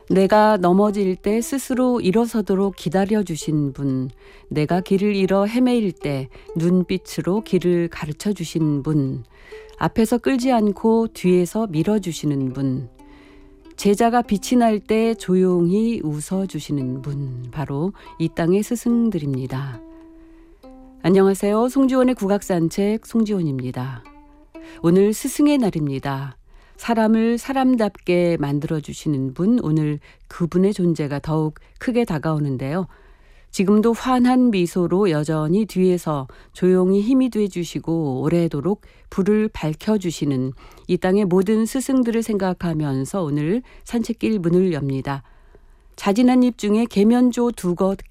내가 넘어질 때 스스로 일어서도록 기다려주신 분, 내가 길을 잃어 헤매일 때 눈빛으로 길을 가르쳐 주신 분, 앞에서 끌지 않고 뒤에서 밀어주시는 분, 제자가 빛이 날 때 조용히 웃어주시는 분, 바로 이 땅의 스승들입니다. 안녕하세요. 송지원의 국악산책 송지원입니다. 오늘 스승의 날입니다. 사람을 사람답게 만들어주시는 분, 오늘 그분의 존재가 더욱 크게 다가오는데요. 지금도 환한 미소로 여전히 뒤에서 조용히 힘이 돼주시고 오래도록 불을 밝혀주시는 이 땅의 모든 스승들을 생각하면서 오늘 산책길 문을 엽니다. 자진 한 입 중에 계면조 두